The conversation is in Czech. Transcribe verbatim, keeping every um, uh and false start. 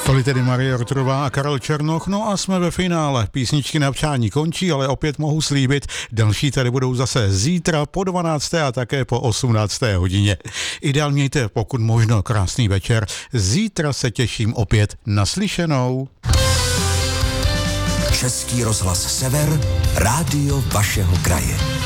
Tolik tedy Marie Rotrová a Karel Černoch, no a jsme ve finále. Písničky na přání končí, ale opět mohu slíbit, další tady budou zase zítra po dvanácté a také po osmnácté hodině. Ideál mějte pokud možno krásný večer. Zítra se těším opět naslyšenou. Český rozhlas Sever, rádio vašeho kraje.